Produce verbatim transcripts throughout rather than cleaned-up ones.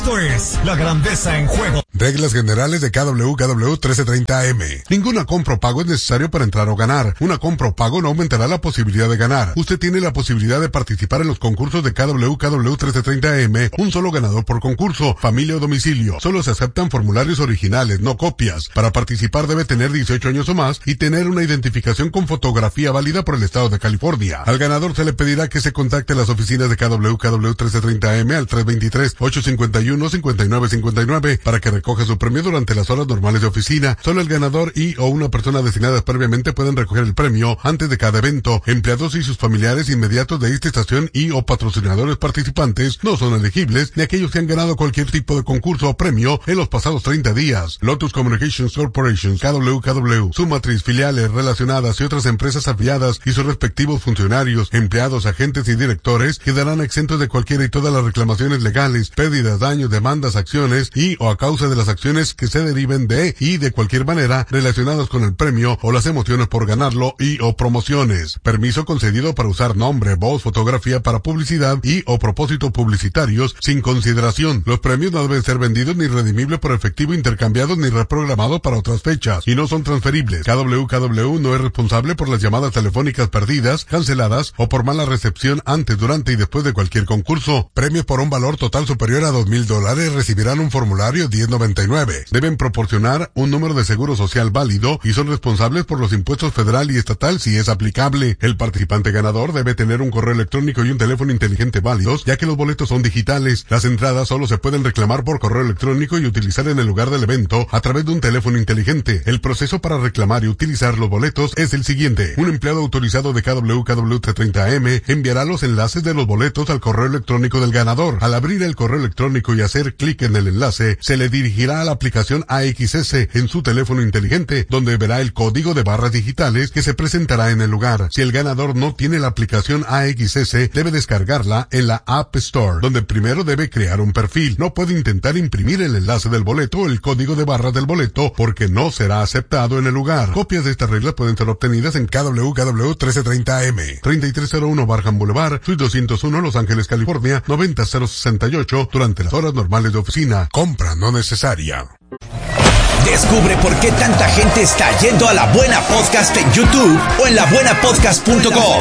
Esto es La Grandeza en Juego. Reglas generales de K W K W trece treinta A M. Ninguna compra o pago es necesario para entrar o ganar. Una compra o pago no aumentará la posibilidad de ganar. Usted tiene la posibilidad de participar en los concursos de K W K W trece treinta A M. Un solo ganador por concurso, familia o domicilio. Solo se aceptan formularios originales, no copias. Para participar debe tener dieciocho años o más y tener una identificación con fotografía válida por el estado de California. Al ganador se le pedirá que se contacte a las oficinas de K W K W trece treinta A M al tres dos tres, ocho cinco uno, cinco nueve cinco nueve para que recoja su premio durante las horas normales de oficina. Solo el ganador y o una persona designada previamente pueden recoger el premio antes de cada evento. Empleados y sus familiares inmediatos de esta estación y o patrocinadores participantes no son elegibles, ni aquellos que han ganado cualquier tipo de concurso o premio en los pasados treinta días. Lotus Communications Corporation, K W K W, su matriz, filiales relacionadas y otras empresas afiliadas y sus respectivos funcionarios, empleados, agentes y directores quedarán exentos de cualquiera y todas las reclamaciones legales, pérdidas, daños, demandas, acciones y o a causa de las acciones que se deriven de y de cualquier manera relacionadas con el premio o las emociones por ganarlo y o promociones. Permiso concedido para usar nombre, voz, fotografía para publicidad y o propósitos publicitarios sin consideración. Los premios no deben ser vendidos ni redimibles por efectivo, intercambiados ni reprogramados para otras fechas y no son transferibles. K W K W no es responsable por las llamadas telefónicas perdidas, canceladas o por mala recepción antes, durante y después de cualquier concurso. Premios por un valor total superior a dos mil dólares recibirán un formulario diez noventa y nueve. Deben proporcionar un número de seguro social válido y son responsables por los impuestos federal y estatal si es aplicable. El participante ganador debe tener un correo electrónico y un teléfono inteligente válidos, ya que los boletos son digitales. Las entradas solo se pueden reclamar por correo electrónico y utilizar en el lugar del evento a través de un teléfono inteligente. El proceso para reclamar y utilizar los boletos es el siguiente. Un empleado autorizado de K W K W treinta A M enviará los enlaces de los boletos al correo electrónico del ganador. Al abrir el correo electrónico y hacer clic en el enlace, se le dirigirá a la aplicación A X S en su teléfono inteligente, donde verá el código de barras digitales que se presentará en el lugar. Si el ganador no tiene la aplicación A X S, debe descargarla en la App Store, donde primero debe crear un perfil. No puede intentar imprimir el enlace del boleto o el código de barras del boleto porque no será aceptado en el lugar. Copias de estas reglas pueden ser obtenidas en K W K W trece treinta A M, treinta y tres cero uno Barham Boulevard, Suite doscientos uno, Los Ángeles, California, noventa cero sesenta y ocho, durante las horas normales de oficina. Compra no necesaria. Descubre por qué tanta gente está yendo a La Buena Podcast en YouTube o en la buena podcast punto com.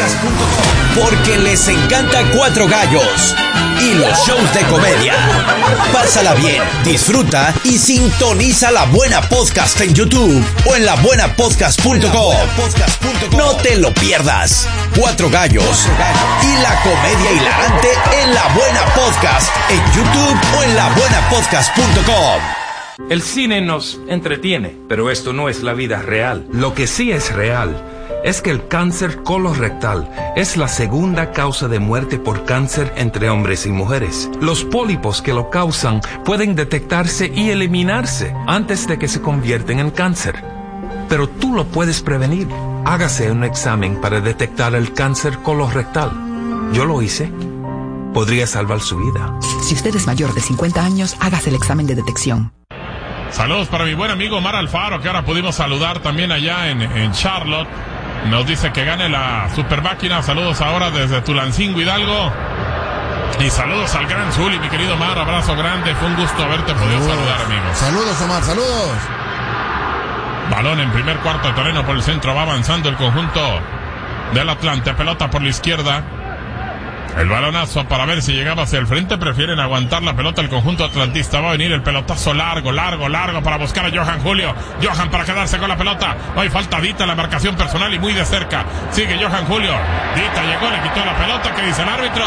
Porque les encanta Cuatro Gallos y los shows de comedia. Pásala bien, disfruta y sintoniza La Buena Podcast en YouTube o en la buena podcast punto com. No te lo pierdas. Cuatro Gallos y la comedia hilarante en La Buena Podcast en YouTube o en la buena podcast punto com. El cine nos entretiene, pero esto no es la vida real. Lo que sí es real es que el cáncer colorectal es la segunda causa de muerte por cáncer entre hombres y mujeres. Los pólipos que lo causan pueden detectarse y eliminarse antes de que se convierten en cáncer. Pero tú lo puedes prevenir. Hágase un examen para detectar el cáncer colorectal. Yo lo hice. Podría salvar su vida. Si usted es mayor de cincuenta años, hágase el examen de detección. Saludos para mi buen amigo Omar Alfaro, que ahora pudimos saludar también allá en, en Charlotte. Nos dice que gane la super máquina. Saludos ahora desde Tulancingo, Hidalgo. Y saludos al gran Zuli, mi querido Omar. Abrazo grande. Fue un gusto haberte podido saludos. saludar, amigos. Saludos, Omar. Saludos. Balón en primer cuarto de terreno por el centro. Va avanzando el conjunto del Atlante. Pelota por la izquierda. El balonazo para ver si llegaba hacia el frente. Prefieren aguantar la pelota el conjunto atlantista. Va a venir el pelotazo largo, largo, largo para buscar a Johan Julio. Johan para quedarse con la pelota. No hay falta. Dita la marcación personal y muy de cerca. Sigue Johan Julio. Dita llegó, le quitó la pelota. ¿Qué dice el árbitro?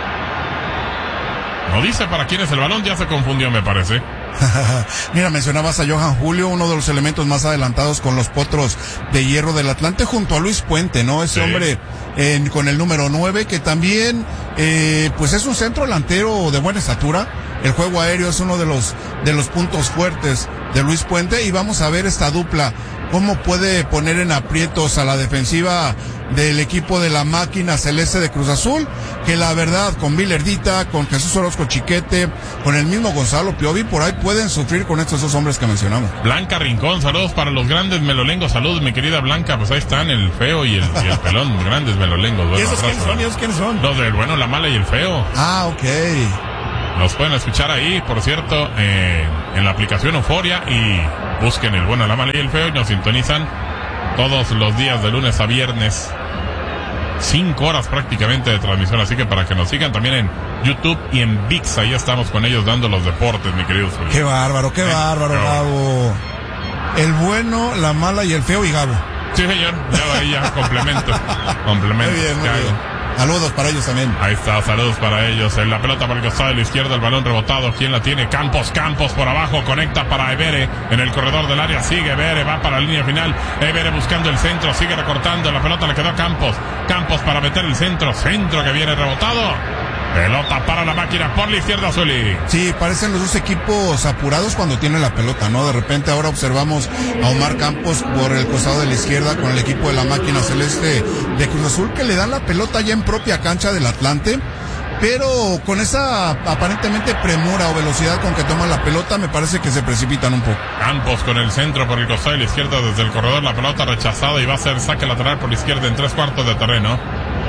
No dice para quién es el balón. Ya se confundió, me parece. Mira, mencionabas a Johan Julio, uno de los elementos más adelantados con los Potros de Hierro del Atlante, junto a Luis Puente, ¿no? Ese sí. hombre eh, con el número nueve, que también eh, pues es un centro delantero de buena estatura. El juego aéreo es uno de los de los puntos fuertes de Luis Puente, y vamos a ver esta dupla, cómo puede poner en aprietos a la defensiva del equipo de la máquina celeste de Cruz Azul, que la verdad, con Villardita, con Jesús Orozco Chiquete, con el mismo Gonzalo Piovi, por ahí pueden sufrir con estos dos hombres que mencionamos. Blanca Rincón, saludos para los grandes melolengos. Saludos, mi querida Blanca. Pues ahí están el feo y el, y el pelón, grandes melolengos. ¿Y esos quiénes son? ¿Y esos quiénes son? Los del bueno, la mala y el feo. Ah, ok. Nos pueden escuchar ahí, por cierto, eh, en la aplicación Euforia, y busquen el bueno, la mala y el feo, y nos sintonizan todos los días de lunes a viernes. Cinco horas prácticamente de transmisión, así que para que nos sigan también en YouTube y en ViX, ahí estamos con ellos dando los deportes, mi querido Zuli. Qué bárbaro, qué ¿Eh? bárbaro, Gabo. Gabo. El bueno, la mala y el feo y Gabo. Sí, señor, ya ahí ya complemento. Complemento. Muy bien, muy bien. Saludos para ellos también. Ahí está, saludos para ellos. En la pelota por el costado de la izquierda, el balón rebotado. ¿Quién la tiene? Campos, Campos por abajo, conecta para Evere. En el corredor del área sigue Evere, va para la línea final. Evere buscando el centro, sigue recortando. La pelota le quedó a Campos. Campos para meter el centro, centro que viene rebotado. Pelota para la máquina por la izquierda, Zuli. Sí, parecen los dos equipos apurados cuando tienen la pelota, ¿no? De repente ahora observamos a Omar Campos por el costado de la izquierda con el equipo de la máquina celeste de Cruz Azul, que le dan la pelota ya en propia cancha del Atlante, pero con esa aparentemente premura o velocidad con que toman la pelota, me parece que se precipitan un poco. Campos con el centro por el costado de la izquierda desde el corredor, la pelota rechazada y va a ser saque lateral por la izquierda en tres cuartos de terreno.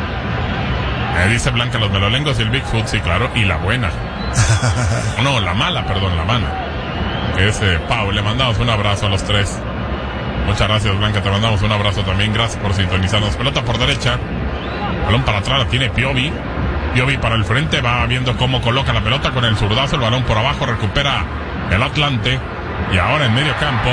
Eh, dice Blanca, los melolengos y el Bigfoot, sí, claro, y la buena. No, la mala, perdón, la mala. Que es eh, Pau, le mandamos un abrazo a los tres. Muchas gracias, Blanca, te mandamos un abrazo también, gracias por sintonizarnos. Pelota por derecha, balón para atrás, la tiene Piovi. Piovi para el frente, va viendo cómo coloca la pelota con el zurdazo, el balón por abajo, recupera el Atlante. Y ahora en medio campo,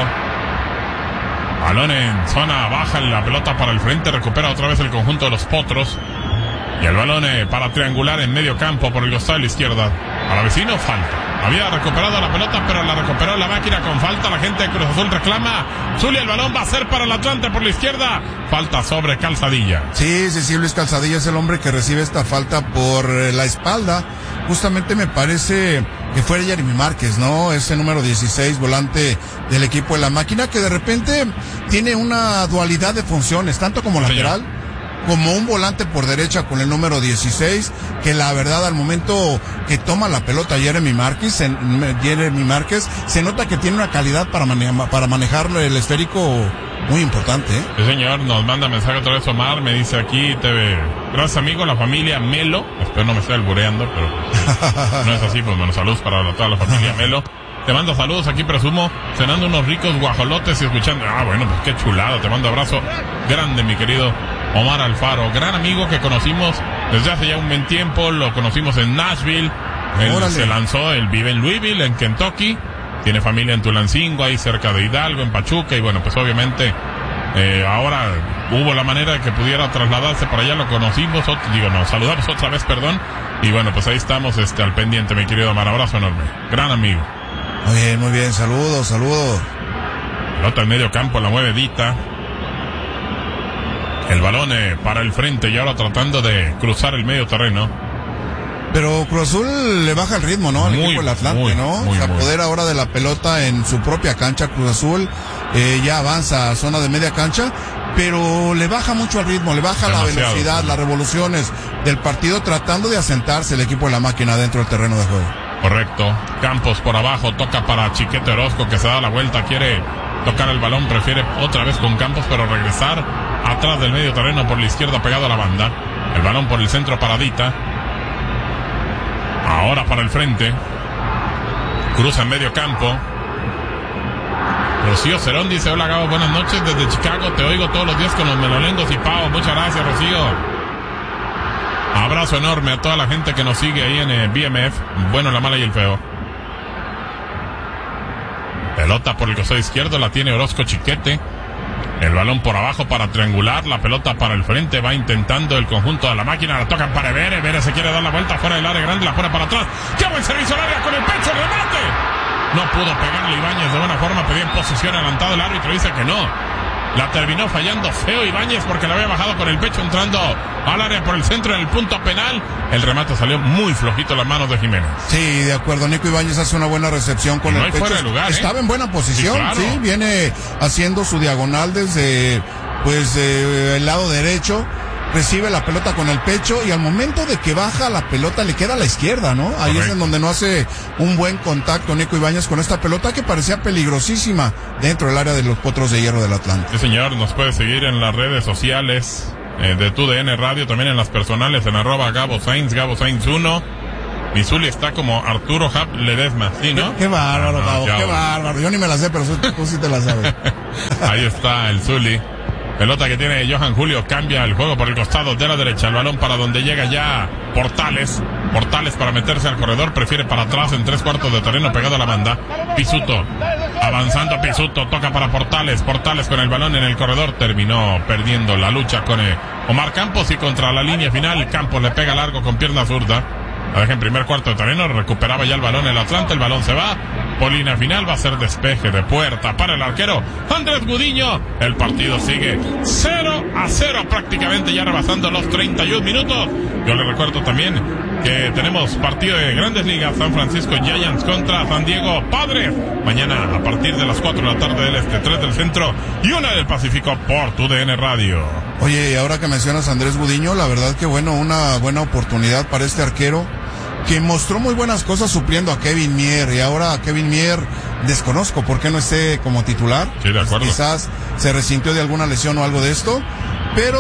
balón en zona baja, la pelota para el frente, recupera otra vez el conjunto de los Potros. Y el balón eh, para triangular en medio campo por el costado de la izquierda. A la vecino, falta. Había recuperado la pelota, pero la recuperó la máquina con falta. La gente de Cruz Azul reclama. Zulia, el balón va a ser para el Atlante por la izquierda. Falta sobre Calzadilla. Sí, sí, sí, Luis Calzadilla es el hombre que recibe esta falta por eh, la espalda. Justamente me parece que fue Jeremy Márquez, ¿no? Ese número dieciséis, volante del equipo de la máquina, que de repente tiene una dualidad de funciones, tanto como Sí, lateral, señor. como un volante por derecha con el número dieciséis, que la verdad al momento que toma la pelota Jeremy Márquez, se, Jeremy Márquez, se nota que tiene una calidad para, mane para manejar el esférico muy importante, ¿eh? Sí, señor, nos manda mensaje otra vez Omar, me dice aquí, te ve. Gracias, amigo, la familia Melo. Espero no me esté albureando, pero no es así, pues bueno, saludos para toda la familia Melo. Te mando saludos aquí, presumo, cenando unos ricos guajolotes y escuchando. Ah, bueno, pues qué chulada, te mando abrazo grande, mi querido Omar Alfaro, gran amigo que conocimos desde hace ya un buen tiempo, lo conocimos en Nashville, él se lanzó, él vive en Louisville, en Kentucky, tiene familia en Tulancingo, ahí cerca de Hidalgo, en Pachuca, y bueno, pues obviamente eh, ahora hubo la manera de que pudiera trasladarse para allá, lo conocimos, otro, digo, nos saludamos otra vez, perdón, y bueno, pues ahí estamos este al pendiente, mi querido Omar, abrazo enorme, gran amigo. Muy bien, muy bien, saludos, saludos. Pelota en medio campo, la mueve Dita. El balón eh, para el frente y ahora tratando de cruzar el medio terreno. Pero Cruz Azul le baja el ritmo, ¿no? Al Muy, equipo del Atlante, muy, ¿no? muy, Se muy. apodera ahora de la pelota en su propia cancha. Cruz Azul eh, ya avanza a zona de media cancha, pero le baja mucho el ritmo, le baja Demasiado, la velocidad, sí. las revoluciones del partido, tratando de asentarse el equipo de la máquina dentro del terreno de juego. Correcto. Campos por abajo, toca para Chiquete Orozco que se da la vuelta, quiere tocar el balón, prefiere otra vez con Campos, pero regresar atrás del medio terreno por la izquierda pegado a la banda. El balón por el centro para Dita. Ahora para el frente. Cruza en medio campo. Rocío Cerón dice, hola Gabo, buenas noches desde Chicago, te oigo todos los días con los melolengos y Pau. Muchas gracias, Rocío. Abrazo enorme a toda la gente que nos sigue ahí en eh, B M F. Bueno, la mala y el feo. Pelota por el costado izquierdo, la tiene Orozco Chiquete. El balón por abajo para triangular, la pelota para el frente, va intentando el conjunto de la máquina, la tocan para Evere, Evere se quiere dar la vuelta fuera del área grande, la pone para atrás. ¡Qué buen servicio al área con el pecho, el remate! No pudo pegarle Ibáñez de buena forma, pedía en posición adelantado, el árbitro dice que no. La terminó fallando feo Ibáñez porque la había bajado con el pecho entrando al área por el centro en el punto penal. El remate salió muy flojito en las manos de Jiménez. Sí, de acuerdo. Nico Ibáñez hace una buena recepción con Y no el hay pecho. fuera de lugar, ¿eh? Estaba en buena posición, Sí, claro. sí, viene haciendo su diagonal desde pues eh, el lado derecho. Recibe la pelota con el pecho y al momento de que baja la pelota le queda a la izquierda, ¿no? Ahí Correcto. es en donde no hace un buen contacto Nico Ibáñez con esta pelota que parecía peligrosísima dentro del área de los Potros de Hierro del Atlante. Sí, señor, nos puede seguir en las redes sociales eh, de TUDN Radio, también en las personales, en arroba Gabo Sainz, Gabo Sainz uno. Missouri está como Arturo Hap Ledesma, ¿sí, no? Qué, qué bárbaro, ah, no, Gabo, qué bueno. bárbaro. Yo ni me la sé, pero tú sí te la sabes. Ahí está el Zully. Pelota que tiene Johan Julio, cambia el juego por el costado de la derecha, el balón para donde llega ya Portales, Portales para meterse al corredor, prefiere para atrás en tres cuartos de terreno pegado a la banda, Pisuto, avanzando Pisuto, toca para Portales, Portales con el balón en el corredor, terminó perdiendo la lucha con eh, Omar Campos y contra la línea final, Campos le pega largo con pierna zurda, la deja en primer cuarto de terreno, recuperaba ya el balón el Atlante, el balón se va, por línea final va a ser despeje de puerta para el arquero Andrés Gudiño, el partido sigue cero a cero prácticamente ya rebasando los treinta y un minutos. Yo le recuerdo también que tenemos partido de Grandes Ligas, San Francisco Giants contra San Diego Padres, mañana a partir de las cuatro de la tarde del este, tres del centro y una del Pacífico por tu D N Radio. Oye, y ahora que mencionas a Andrés Gudiño, la verdad que bueno, una buena oportunidad para este arquero que mostró muy buenas cosas supliendo a Kevin Mier, y ahora a Kevin Mier desconozco por qué no esté como titular. Sí, de acuerdo. Quizás se resintió de alguna lesión o algo de esto, pero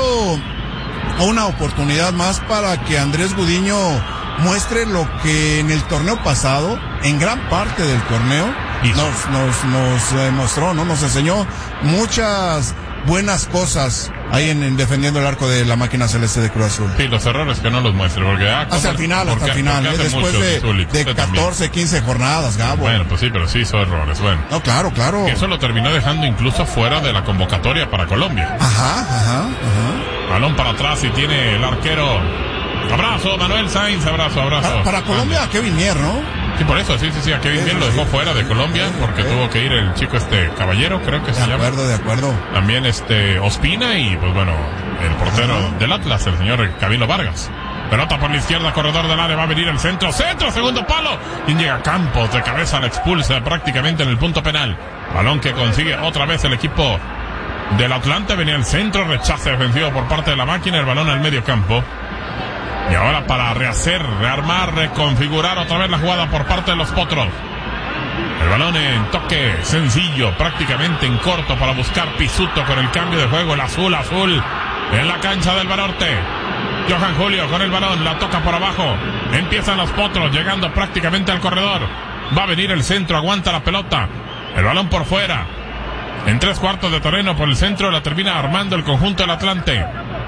una oportunidad más para que Andrés Gudiño muestre lo que en el torneo pasado, en gran parte del torneo, nos, nos, nos eh, mostró, ¿no? Nos enseñó muchas buenas cosas ahí en, en defendiendo el arco de la máquina celeste de Cruz Azul. Sí, los errores que no los muestre, porque ah, hasta el final, hasta el final, ¿eh? Después de, de catorce, quince jornadas, Gabo. Bueno, pues sí, pero sí hizo errores, bueno. No, claro, claro. Que eso lo terminó dejando incluso fuera de la convocatoria para Colombia. Ajá, ajá, ajá. Balón para atrás y tiene el arquero. Abrazo, Manuel Sainz, abrazo, abrazo. Para, para Colombia, a Kevin Mier, ¿no? Sí, por eso, sí, sí, sí, a Kevin Mier lo dejó fuera de Colombia porque tuvo que ir el chico este Caballero, creo que se llama. De acuerdo, de acuerdo. También este Ospina y, pues bueno, el portero uh-huh. del Atlas, el señor Camilo Vargas. Pelota por la izquierda, corredor del área, va a venir el centro, centro, segundo palo. Y llega Campos, de cabeza la expulsa prácticamente en el punto penal. Balón que consigue otra vez el equipo del Atlante, venía el centro, rechace defensivo por parte de la máquina, el balón al medio campo. Y ahora para rehacer, rearmar, reconfigurar otra vez la jugada por parte de los Potros. El balón en toque sencillo, prácticamente en corto para buscar Pisuto con el cambio de juego, el azul, azul, en la cancha del Banorte. Johan Julio con el balón, la toca por abajo. Empiezan los Potros, llegando prácticamente al corredor. Va a venir el centro, aguanta la pelota. El balón por fuera. En tres cuartos de terreno por el centro, la termina armando el conjunto del Atlante.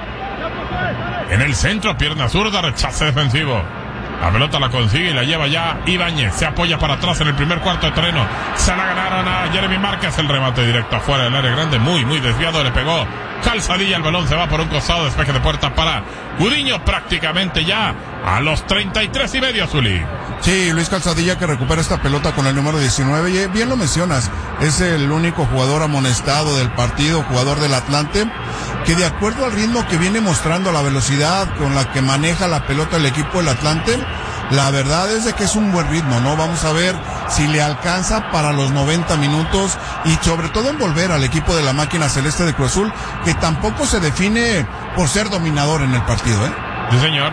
En el centro, pierna zurda, rechace defensivo. La pelota la consigue y la lleva ya Ibáñez. Se apoya para atrás en el primer cuarto de terreno. Se la ganaron a Jeremy Márquez. El remate directo afuera del área grande. Muy, muy desviado. Le pegó Calzadilla. El balón se va por un costado. Despeje de puerta para Gudiño. Prácticamente ya a los treinta y tres y medio, Zuli. Sí, Luis Calzadilla que recupera esta pelota con el número diecinueve. Y bien lo mencionas. Es el único jugador amonestado del partido, jugador del Atlante, que de acuerdo al ritmo que viene mostrando, la velocidad con la que maneja la pelota el equipo del Atlante, la verdad es de que es un buen ritmo, ¿no? Vamos a ver si le alcanza para los noventa minutos y sobre todo envolver al equipo de la máquina celeste de Cruz Azul, que tampoco se define por ser dominador en el partido, ¿eh? Sí, señor.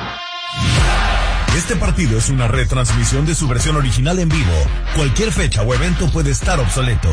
Este partido es una retransmisión de su versión original en vivo. Cualquier fecha o evento puede estar obsoleto.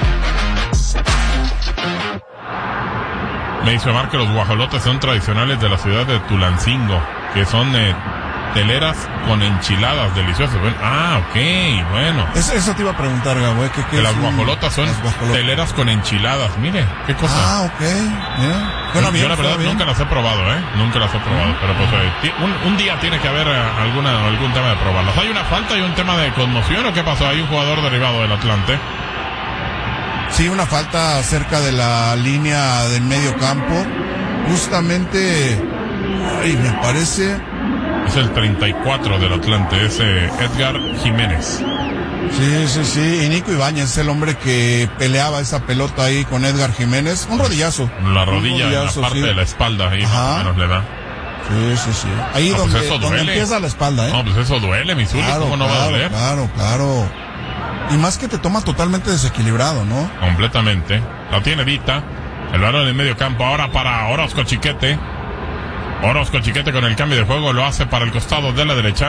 Me dice Omar que los guajolotes son tradicionales de la ciudad de Tulancingo, que son eh, teleras con enchiladas deliciosas. Bueno, ah, ok, bueno. Eso, eso te iba a preguntar, Gabo. ¿eh? ¿Qué, qué que las guajolotas son guajolotas? Teleras con enchiladas. Mire, qué cosa. Ah, ok. Yeah. Bueno, yo, bien, yo la verdad nunca las he probado, ¿eh? Nunca las he probado. Uh-huh. Pero pues eh, un, un día tiene que haber eh, alguna algún tema de probarlas. ¿Hay una falta y un tema de conmoción o qué pasó? Hay un jugador derribado del Atlante. Sí, una falta cerca de la línea del medio campo. Justamente, ay, me parece... Es el treinta y cuatro del Atlante, es eh, Edgar Jiménez. Sí, sí, sí. Y Nico Ibáñez es el hombre que peleaba esa pelota ahí con Edgar Jiménez. Un rodillazo. La rodilla rodillazo, en la parte sí. de la espalda, ahí más o menos le da. Sí, sí, sí. Ahí no, donde, pues donde empieza la espalda, ¿eh? No, pues eso duele, mi Zuli, claro, ¿cómo no claro, va a doler? Claro, claro. Y más que te toma totalmente desequilibrado, ¿no? Completamente. La tiene Dita. El balón en medio campo ahora para Orozco Chiquete. Orozco Chiquete con el cambio de juego lo hace para el costado de la derecha.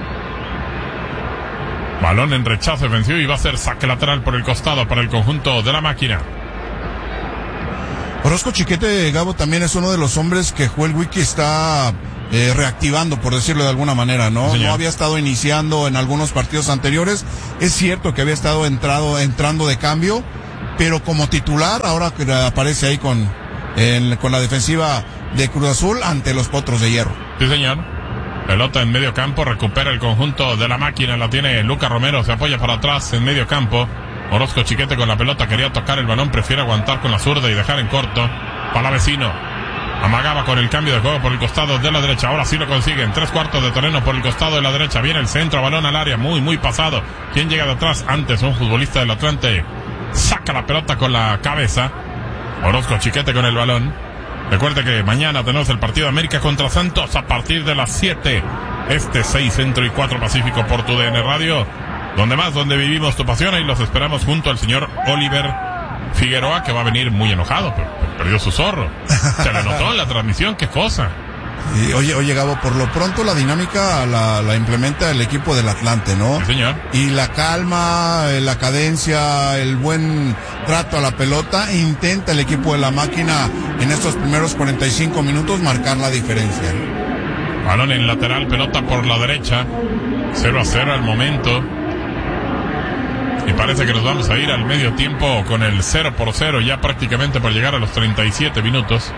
Balón en rechazo defensivo y va a ser saque lateral por el costado para el conjunto de la máquina. Orozco Chiquete, Gabo, también es uno de los hombres que Joel Wiki está eh, reactivando, por decirlo de alguna manera, ¿no? Señor. No había estado iniciando en algunos partidos anteriores. Es cierto que había estado entrado, entrando de cambio, pero como titular, ahora que aparece ahí con, en, con la defensiva de Cruz Azul ante los Potros de Hierro. Sí, señor. Pelota en medio campo, recupera el conjunto de la máquina, la tiene Lucas Romero, se apoya para atrás en medio campo. Orozco Chiquete con la pelota, quería tocar el balón, prefiere aguantar con la zurda y dejar en corto. Palavecino amagaba con el cambio de juego por el costado de la derecha, ahora sí lo consiguen, tres cuartos de terreno por el costado de la derecha, viene el centro, balón al área, muy muy pasado. ¿Quién llega de atrás? Antes un futbolista del Atlante saca la pelota con la cabeza. Orozco Chiquete con el balón. Recuerde que mañana tenemos el partido América contra Santos a partir de las siete. Este seis Centro y cuatro Pacífico por tu D N Radio. Donde más, donde vivimos tu pasión. Y los esperamos junto al señor Oliver Figueroa, que va a venir muy enojado. Pero, pero perdió su zorro. Se le notó en la transmisión, qué cosa. Y, oye, oye, Gabo, por lo pronto la dinámica la, la implementa el equipo del Atlante, ¿no? Sí, señor. Y la calma, la cadencia, el buen trato a la pelota, intenta el equipo de la máquina en estos primeros cuarenta y cinco minutos marcar la diferencia. Balón en lateral, pelota por la derecha. cero a cero al momento. Y parece que nos vamos a ir al medio tiempo con el cero por cero, ya prácticamente por llegar a los treinta y siete minutos.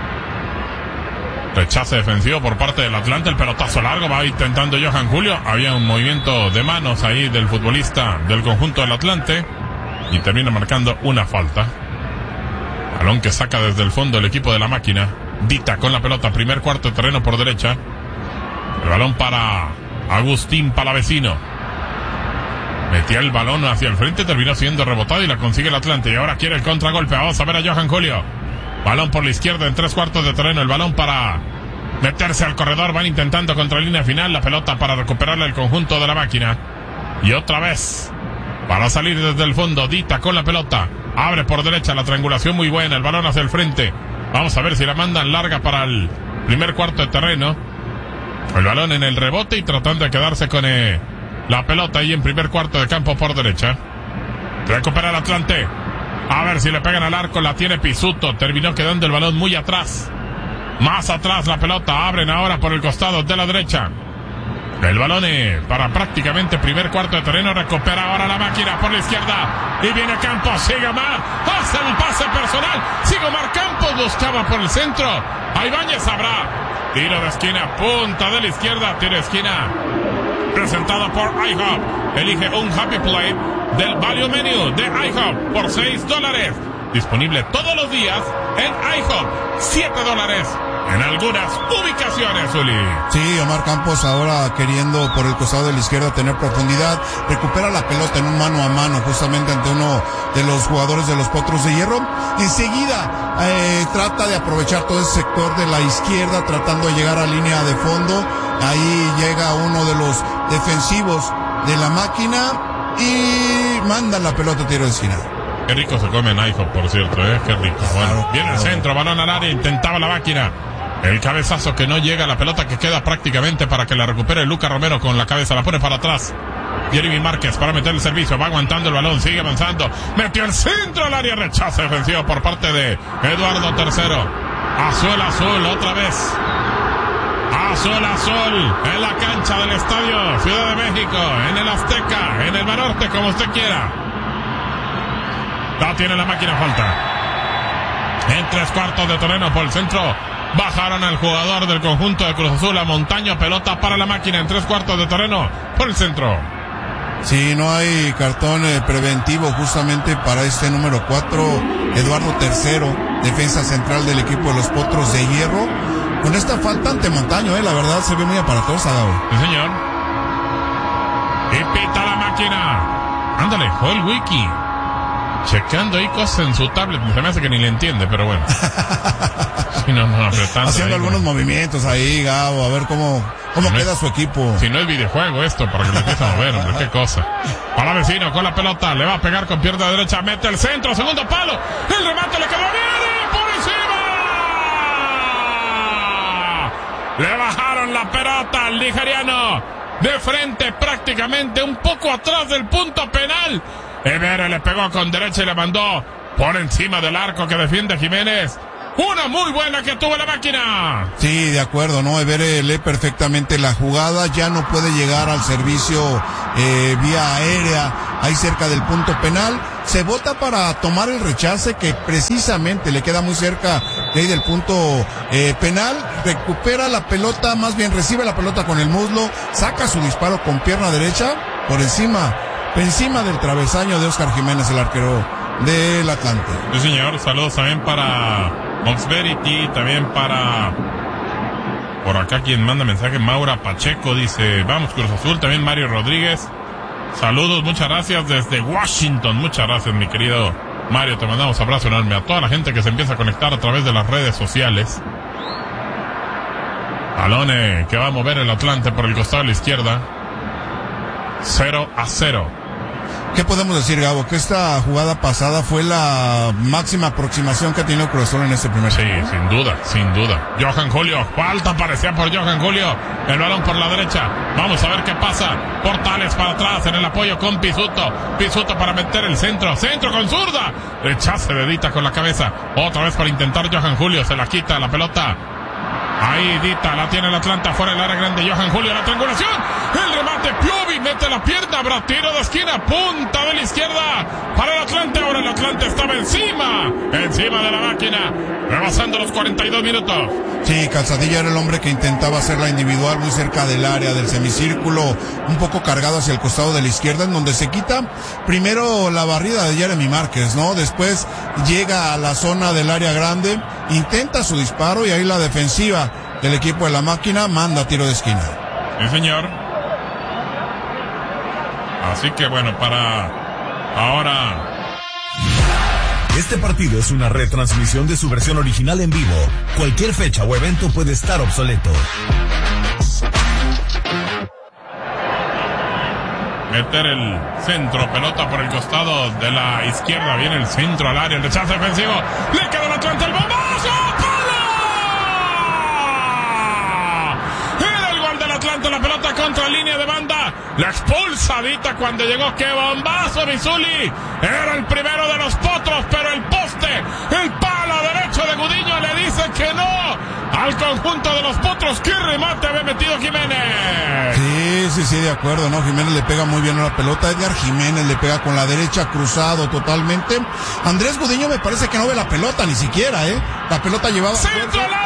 Rechace defensivo por parte del Atlante, el pelotazo largo, va intentando Johan Julio. Había un movimiento de manos ahí del futbolista del conjunto del Atlante y termina marcando una falta. Balón que saca desde el fondo el equipo de la máquina. Dita con la pelota, primer cuarto de terreno por derecha. El balón para Agustín Palavecino. Metía el balón hacia el frente, terminó siendo rebotado y la consigue el Atlante. Y ahora quiere el contragolpe, vamos a ver a Johan Julio. Balón por la izquierda en tres cuartos de terreno. El balón para meterse al corredor. Van intentando contra línea final. La pelota para recuperarla el conjunto de la máquina. Y otra vez para salir desde el fondo. Dita con la pelota. Abre por derecha. La triangulación muy buena. El balón hacia el frente. Vamos a ver si la mandan larga para el primer cuarto de terreno. El balón en el rebote y tratando de quedarse con eh, la pelota ahí en primer cuarto de campo por derecha. Recupera el Atlante. A ver si le pegan al arco, la tiene Pisuto. Terminó quedando el balón muy atrás. Más atrás la pelota. Abren ahora por el costado de la derecha. El balón para prácticamente primer cuarto de terreno. Recupera ahora la máquina por la izquierda. Y viene Campos. Sigue Omar. Hace el pase personal. Sigue Omar Campos. Buscaba por el centro. A Ibáñez habrá. Tiro de esquina. Punta de la izquierda. Tiro de esquina. Presentado por iHop. Elige un Happy Plate del Value Menu de iHop por seis dólares. Disponible todos los días en iHop. siete dólares en algunas ubicaciones, Uli. Sí, Omar Campos ahora queriendo por el costado de la izquierda tener profundidad. Recupera la pelota en un mano a mano justamente ante uno de los jugadores de los Potros de Hierro. Enseguida eh, trata de aprovechar todo ese sector de la izquierda tratando de llegar a línea de fondo. Ahí llega uno de los defensivos de la máquina y manda la pelota a tiro de esquina. Qué rico se come en iHop, por cierto, ¿eh? Qué rico. Bueno, Claro, viene el claro. centro, balón al área, intentaba la máquina. El cabezazo que no llega, la pelota que queda prácticamente para que la recupere Lucas Romero con la cabeza, la pone para atrás. Jeremy Márquez para meter el servicio, va aguantando el balón, sigue avanzando. Metió el centro al área, rechazo defensivo por parte de Eduardo Tercero. Azul, azul, otra vez. Azul, azul, en la cancha del estadio Ciudad de México, en el Azteca, en el Banorte, como usted quiera. La tiene la máquina, falta. En tres cuartos de terreno por el centro. Bajaron al jugador del conjunto de Cruz Azul, a Montaño, pelota para la máquina en tres cuartos de terreno por el centro. Sí, no hay cartón eh, preventivo justamente para este número cuatro, Eduardo Tercero, defensa central del equipo de los Potros de Hierro. Con esta falta ante Montaño, eh, la verdad se ve muy aparatosa, Gabo. Sí, señor. Y pita la máquina. Ándale, Joel Wiki. Checando ahí cosas en su tablet. Se me hace que ni le entiende, pero bueno. Sí, no, no, apretando. Haciendo ahí, algunos como... movimientos ahí, Gabo, a ver cómo, cómo Si no queda es... su equipo. Si no es videojuego esto, para que lo empiece a mover, hombre, qué cosa. Para vecino con la pelota, le va a pegar con pierna derecha, mete el centro, segundo palo. El remate le quedó bien, por encima. Le bajaron la pelota al nigeriano. De frente, prácticamente un poco atrás del punto penal. Evere le pegó con derecha y le mandó por encima del arco que defiende Jiménez. Una muy buena que tuvo la máquina. Sí, de acuerdo, ¿no? Ebere lee perfectamente la jugada, ya no puede llegar al servicio eh, vía aérea, ahí cerca del punto penal. Se bota para tomar el rechace que precisamente le queda muy cerca de ahí del punto eh, penal. Recupera la pelota, más bien recibe la pelota con el muslo, saca su disparo con pierna derecha por encima, por encima del travesaño de Oscar Jiménez, el arquero del Atlante. Sí, señor. Saludos también para Moxverity, también para... Por acá quien manda mensaje, Maura Pacheco, dice, vamos Cruz Azul. También Mario Rodríguez. Saludos, muchas gracias desde Washington. Muchas gracias, mi querido Mario. Te mandamos abrazo enorme a toda la gente que se empieza a conectar a través de las redes sociales. Balone que va a mover el Atlante por el costado de la izquierda. cero a cero. ¿Qué podemos decir, Gabo? Que esta jugada pasada fue la máxima aproximación que ha tenido Cruz Azul en este primer Sí, tiempo. sin duda, sin duda. Johan Julio, falta parecía por Johan Julio. El balón por la derecha. Vamos a ver qué pasa. Portales para atrás en el apoyo con Pisuto. Pisuto para meter el centro. Centro con zurda. Rechace de Dita con la cabeza. Otra vez para intentar Johan Julio. Se la quita la pelota. Ahí Dita, la tiene el Atlanta fuera del área grande. Johan Julio, la triangulación. El remate, Piovi mete la pierna. Habrá tiro de esquina, punta de la izquierda para el Atlante. Ahora el Atlante estaba encima, encima de la máquina, rebasando los cuarenta y dos minutos. Sí, Calzadilla era el hombre que intentaba hacer la individual muy cerca del área del semicírculo, un poco cargado hacia el costado de la izquierda, en donde se quita primero la barrida de Jeremy Márquez, ¿no? Después llega a la zona del área grande, intenta su disparo y ahí la defensiva del equipo de la máquina manda tiro de esquina. Sí, señor. Así que bueno, para ahora... Este partido es una retransmisión de su versión original en vivo. Cualquier fecha o evento puede estar obsoleto. Meter el centro, pelota por el costado de la izquierda. Viene el centro al área, el rechazo defensivo. Le queda el Atlante, el bombazo. ¡Palo! Era el gol del Atlante, la pelota contra línea de banda. La expulsadita cuando llegó. ¡Qué bombazo, Bizuli! Era el primero de los potros, pero el poste, el palo derecho de Gudiño le dice que no al conjunto de los potros. ¡Qué remate había metido Jiménez! Sí, sí, sí, de acuerdo, ¿no? Jiménez le pega muy bien a la pelota. Edgar Jiménez le pega con la derecha, cruzado totalmente. Andrés Gudiño me parece que no ve la pelota ni siquiera, ¿eh? La pelota llevaba... ¡Centro al